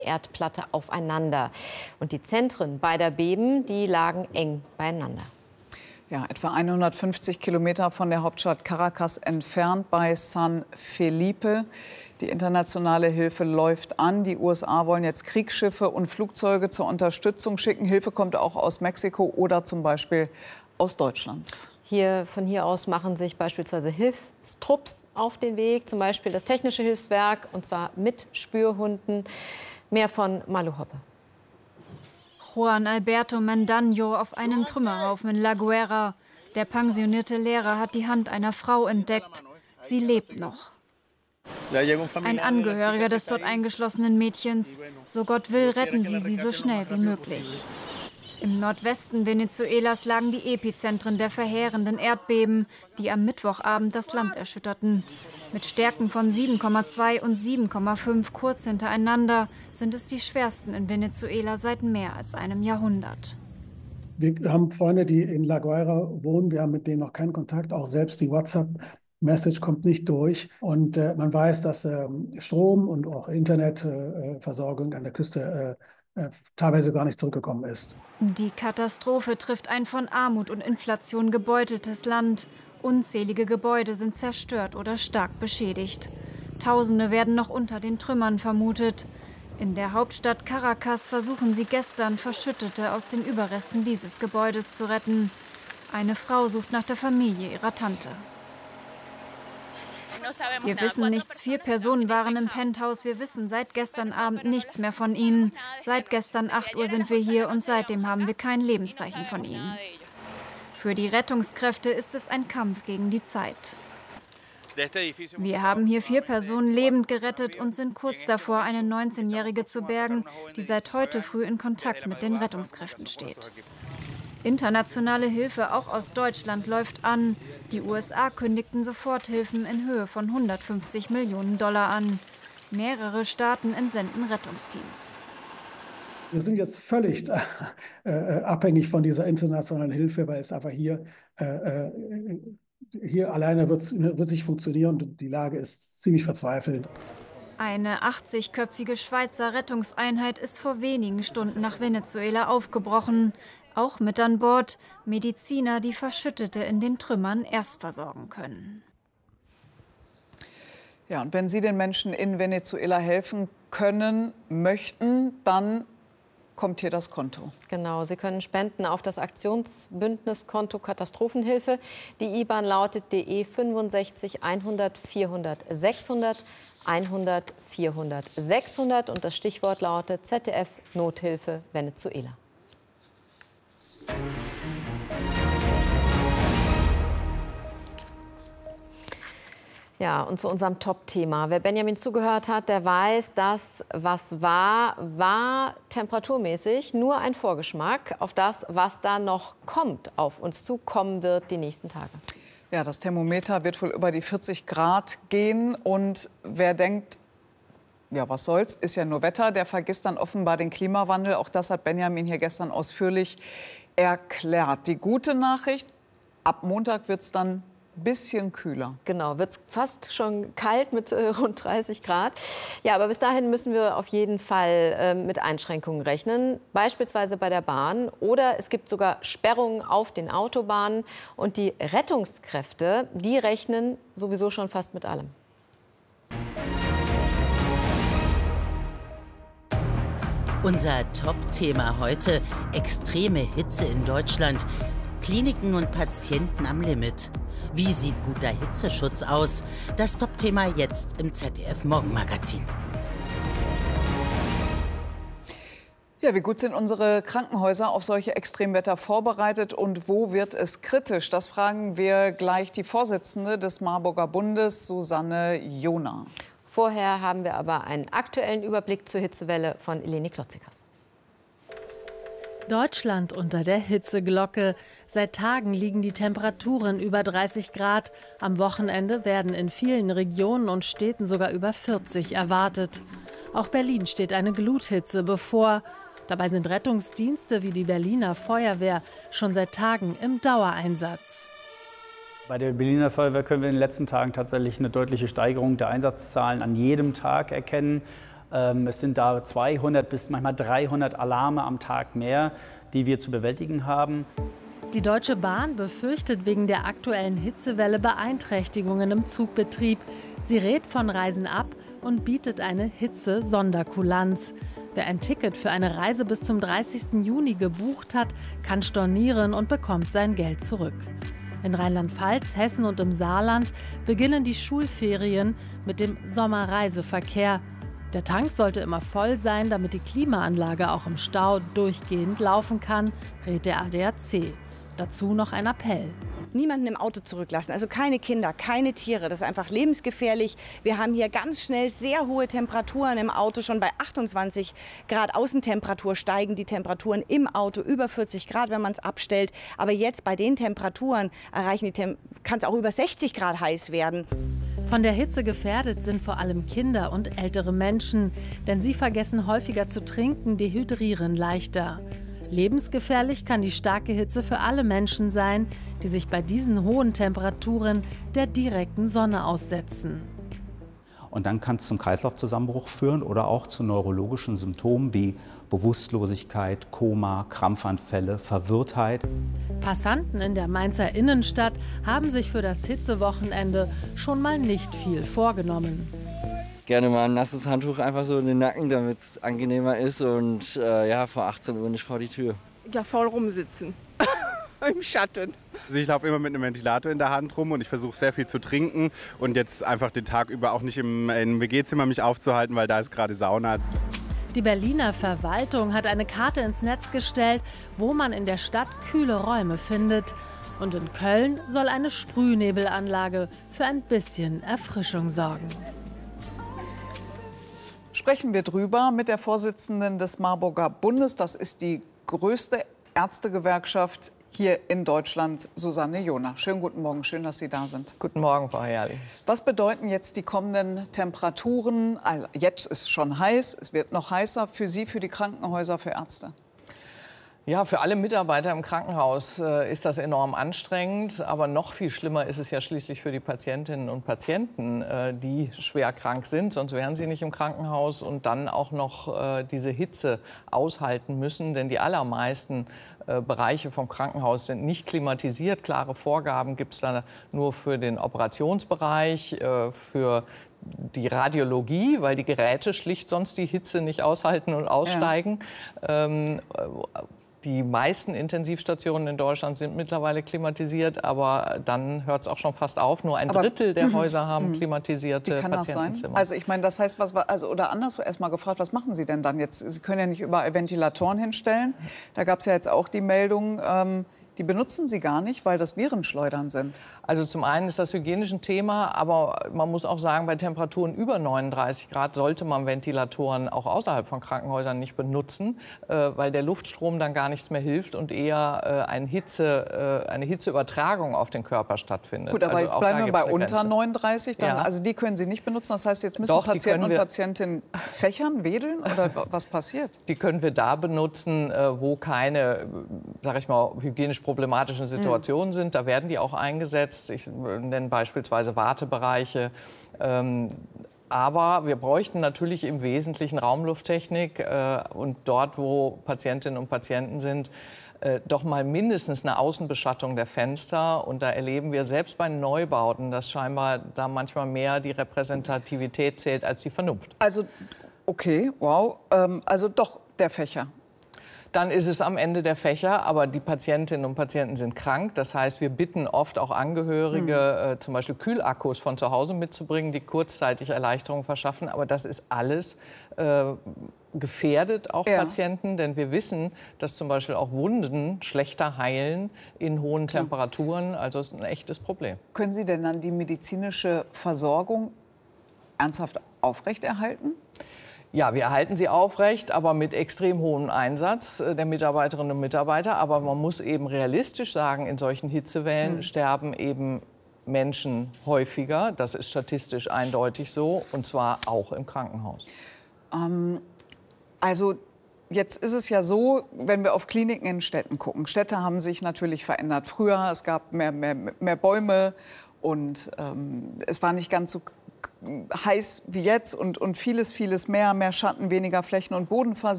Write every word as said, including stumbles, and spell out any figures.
Erdplatte aufeinander. Und die Zentren beider Beben, die lagen eng beieinander. Ja, etwa hundertfünfzig Kilometer von der Hauptstadt Caracas entfernt bei San Felipe. Die internationale Hilfe läuft an. Die U S A wollen jetzt Kriegsschiffe und Flugzeuge zur Unterstützung schicken. Hilfe kommt auch aus Mexiko oder zum Beispiel aus Deutschland. Hier, von hier aus machen sich beispielsweise Hilfstrupps auf den Weg, zum Beispiel das Technische Hilfswerk, und zwar mit Spürhunden. Mehr von Malu Hoppe. Juan Alberto Mendaño auf einem Trümmerhaufen in La Guera. Der pensionierte Lehrer hat die Hand einer Frau entdeckt. Sie lebt noch. Ein Angehöriger des dort eingeschlossenen Mädchens. So Gott will, retten sie sie so schnell wie möglich. Im Nordwesten Venezuelas lagen die Epizentren der verheerenden Erdbeben, die am Mittwochabend das Land erschütterten. Mit Stärken von sieben Komma zwei und sieben Komma fünf kurz hintereinander sind es die schwersten in Venezuela seit mehr als einem Jahrhundert. Wir haben Freunde, die in La Guaira wohnen. Wir haben mit denen noch keinen Kontakt. Auch selbst die WhatsApp-Message kommt nicht durch. Und äh, man weiß, dass äh, Strom und auch Internetversorgung äh, an der Küste äh, äh, teilweise gar nicht zurückgekommen ist. Die Katastrophe trifft ein von Armut und Inflation gebeuteltes Land. Unzählige Gebäude sind zerstört oder stark beschädigt. Tausende werden noch unter den Trümmern vermutet. In der Hauptstadt Caracas versuchen sie gestern, Verschüttete aus den Überresten dieses Gebäudes zu retten. Eine Frau sucht nach der Familie ihrer Tante. Wir wissen nichts. Vier Personen waren im Penthouse. Wir wissen seit gestern Abend nichts mehr von ihnen. Seit gestern acht Uhr sind wir hier und seitdem haben wir kein Lebenszeichen von ihnen. Für die Rettungskräfte ist es ein Kampf gegen die Zeit. Wir haben hier vier Personen lebend gerettet und sind kurz davor, eine neunzehnjährige zu bergen, die seit heute früh in Kontakt mit den Rettungskräften steht. Internationale Hilfe, auch aus Deutschland, läuft an. Die U S A kündigten Soforthilfen in Höhe von hundertfünfzig Millionen Dollar an. Mehrere Staaten entsenden Rettungsteams. Wir sind jetzt völlig äh, abhängig von dieser internationalen Hilfe, weil es einfach hier, äh, hier alleine wird es nicht funktionieren und die Lage ist ziemlich verzweifelnd. Eine achtzigköpfige Schweizer Rettungseinheit ist vor wenigen Stunden nach Venezuela aufgebrochen. Auch mit an Bord Mediziner, die Verschüttete in den Trümmern erst versorgen können. Ja, und wenn Sie den Menschen in Venezuela helfen können, möchten, dann kommt hier das Konto. Genau, Sie können spenden auf das Aktionsbündniskonto Katastrophenhilfe. Die I B A N lautet D E fünfundsechzig hundert vierhundert sechshundert hundert vierhundert sechshundert und das Stichwort lautet Z D F Nothilfe Venezuela. Ja, und zu unserem Top-Thema. Wer Benjamin zugehört hat, der weiß, dass was war, war temperaturmäßig nur ein Vorgeschmack auf das, was da noch kommt, auf uns zukommen wird die nächsten Tage. Ja, das Thermometer wird wohl über die vierzig Grad gehen. Und wer denkt, ja, was soll's, ist ja nur Wetter, der vergisst dann offenbar den Klimawandel. Auch das hat Benjamin hier gestern ausführlich erklärt. Die gute Nachricht, ab Montag wird es dann bisschen kühler. Genau, wird fast schon kalt mit äh, rund dreißig Grad. Ja, aber bis dahin müssen wir auf jeden Fall äh, mit Einschränkungen rechnen, beispielsweise bei der Bahn. Oder es gibt sogar Sperrungen auf den Autobahnen. Und die Rettungskräfte, die rechnen sowieso schon fast mit allem. Unser Top-Thema heute: extreme Hitze in Deutschland. Kliniken und Patienten am Limit. Wie sieht guter Hitzeschutz aus? Das Top-Thema jetzt im Z D F Morgenmagazin. Ja, wie gut sind unsere Krankenhäuser auf solche Extremwetter vorbereitet und wo wird es kritisch? Das fragen wir gleich die Vorsitzende des Marburger Bundes, Susanne Johner. Vorher haben wir aber einen aktuellen Überblick zur Hitzewelle von Eleni Klotzikas. Deutschland unter der Hitzeglocke. Seit Tagen liegen die Temperaturen über dreißig Grad. Am Wochenende werden in vielen Regionen und Städten sogar über vierzig erwartet. Auch Berlin steht eine Gluthitze bevor. Dabei sind Rettungsdienste wie die Berliner Feuerwehr schon seit Tagen im Dauereinsatz. Bei der Berliner Feuerwehr können wir in den letzten Tagen tatsächlich eine deutliche Steigerung der Einsatzzahlen an jedem Tag erkennen. Ähm, es sind da zweihundert bis manchmal dreihundert Alarme am Tag mehr, die wir zu bewältigen haben. Die Deutsche Bahn befürchtet wegen der aktuellen Hitzewelle Beeinträchtigungen im Zugbetrieb. Sie rät von Reisen ab und bietet eine Hitze-Sonderkulanz. Wer ein Ticket für eine Reise bis zum dreißigsten Juni gebucht hat, kann stornieren und bekommt sein Geld zurück. In Rheinland-Pfalz, Hessen und im Saarland beginnen die Schulferien mit dem Sommerreiseverkehr. Der Tank sollte immer voll sein, damit die Klimaanlage auch im Stau durchgehend laufen kann, rät der A D A C. Dazu noch ein Appell. Niemanden im Auto zurücklassen, also keine Kinder, keine Tiere. Das ist einfach lebensgefährlich. Wir haben hier ganz schnell sehr hohe Temperaturen im Auto. Schon bei achtundzwanzig Grad Außentemperatur steigen die Temperaturen im Auto über vierzig Grad, wenn man es abstellt. Aber jetzt bei den Temperaturen erreichen die Tem- kann es auch über sechzig Grad heiß werden. Von der Hitze gefährdet sind vor allem Kinder und ältere Menschen, denn sie vergessen häufiger zu trinken, dehydrieren leichter. Lebensgefährlich kann die starke Hitze für alle Menschen sein, die sich bei diesen hohen Temperaturen der direkten Sonne aussetzen. Und dann kann es zum Kreislaufzusammenbruch führen oder auch zu neurologischen Symptomen wie Bewusstlosigkeit, Koma, Krampfanfälle, Verwirrtheit. Passanten in der Mainzer Innenstadt haben sich für das Hitzewochenende schon mal nicht viel vorgenommen. Gerne mal ein nasses Handtuch einfach so in den Nacken, damit es angenehmer ist und äh, ja, vor achtzehn Uhr nicht vor die Tür. Ja, faul rumsitzen. Im Schatten. Also ich laufe immer mit einem Ventilator in der Hand rum und ich versuche sehr viel zu trinken und jetzt einfach den Tag über auch nicht im, im W G-Zimmer mich aufzuhalten, weil da ist gerade Sauna. Die Berliner Verwaltung hat eine Karte ins Netz gestellt, wo man in der Stadt kühle Räume findet. Und in Köln soll eine Sprühnebelanlage für ein bisschen Erfrischung sorgen. Sprechen wir drüber mit der Vorsitzenden des Marburger Bundes. Das ist die größte Ärztegewerkschaft hier in Deutschland, Susanne Johner. Schönen guten Morgen, schön, dass Sie da sind. Guten Morgen, Frau Herrlich. Was bedeuten jetzt die kommenden Temperaturen? Also jetzt ist es schon heiß, es wird noch heißer für Sie, für die Krankenhäuser, für Ärzte? Ja, für alle Mitarbeiter im Krankenhaus äh, ist das enorm anstrengend. Aber noch viel schlimmer ist es ja schließlich für die Patientinnen und Patienten, äh, die schwer krank sind. Sonst wären sie nicht im Krankenhaus und dann auch noch äh, diese Hitze aushalten müssen. Denn die allermeisten äh, Bereiche vom Krankenhaus sind nicht klimatisiert. Klare Vorgaben gibt es da nur für den Operationsbereich, äh, für die Radiologie, weil die Geräte schlicht sonst die Hitze nicht aushalten und aussteigen. Ja. Ähm, Die meisten Intensivstationen in Deutschland sind mittlerweile klimatisiert, aber dann hört es auch schon fast auf. Nur ein aber, Drittel der Häuser haben klimatisierte Wie kann Patientenzimmer. Das sein? Also ich meine, das heißt, was, also, oder anders erst mal gefragt, was machen Sie denn dann jetzt? Sie können ja nicht überall Ventilatoren hinstellen. Da gab es ja jetzt auch die Meldung, ähm, die benutzen Sie gar nicht, weil das Virenschleudern sind. Also zum einen ist das hygienisch ein Thema, aber man muss auch sagen, bei Temperaturen über neununddreißig Grad sollte man Ventilatoren auch außerhalb von Krankenhäusern nicht benutzen, äh, weil der Luftstrom dann gar nichts mehr hilft und eher äh, ein Hitze, äh, eine Hitzeübertragung auf den Körper stattfindet. Gut, aber also jetzt bleiben wir bei unter Grenze. neununddreißig. Dann, ja. Also die können Sie nicht benutzen. Das heißt, jetzt müssen Doch, Patienten und Patientinnen fächern, wedeln oder was passiert? Die können wir da benutzen, wo keine, sag ich mal, hygienisch problematischen Situationen mhm. sind. Da werden die auch eingesetzt. Ich nenne beispielsweise Wartebereiche. Ähm, aber wir bräuchten natürlich im Wesentlichen Raumlufttechnik. Äh, und dort, wo Patientinnen und Patienten sind, äh, doch mal mindestens eine Außenbeschattung der Fenster. Und da erleben wir selbst bei Neubauten, dass scheinbar da manchmal mehr die Repräsentativität zählt als die Vernunft. Also, okay, wow. Ähm, also doch der Fächer. Dann ist es am Ende der Fächer, aber die Patientinnen und Patienten sind krank. Das heißt, wir bitten oft auch Angehörige, mhm. äh, zum Beispiel Kühlakkus von zu Hause mitzubringen, die kurzzeitig Erleichterung verschaffen. Aber das ist alles äh, gefährdet auch ja. Patienten, denn wir wissen, dass zum Beispiel auch Wunden schlechter heilen in hohen Temperaturen. Also es ist ein echtes Problem. Können Sie denn dann die medizinische Versorgung ernsthaft aufrechterhalten? Ja, wir erhalten sie aufrecht, aber mit extrem hohem Einsatz der Mitarbeiterinnen und Mitarbeiter. Aber man muss eben realistisch sagen, in solchen Hitzewellen mhm. sterben eben Menschen häufiger. Das ist statistisch eindeutig so, und zwar auch im Krankenhaus. Ähm, also jetzt ist es ja so, wenn wir auf Kliniken in Städten gucken. Städte haben sich natürlich verändert. Früher, es gab mehr, mehr, mehr Bäume und ähm, es war nicht ganz so heiß wie jetzt und, und vieles, vieles mehr, mehr Schatten, weniger Flächen- und Bodenversiegelung.